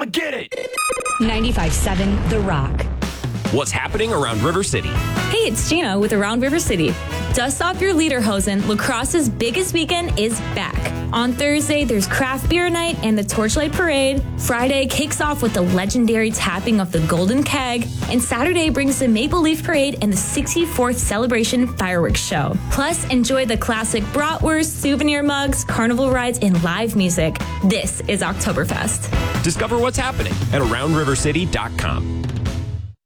I'ma get it. 95.7 The Rock. What's happening around River City? Hey, it's Gina with Around River City. Dust off your lederhosen. Lacrosse's biggest weekend is back. On Thursday, there's craft beer night and the Torchlight Parade. Friday kicks off with the legendary tapping of the Golden Keg. And Saturday brings the Maple Leaf Parade and the 64th Celebration Fireworks Show. Plus, enjoy the classic bratwurst, souvenir mugs, carnival rides, and live music. This is Oktoberfest. Discover what's happening at AroundRiverCity.com.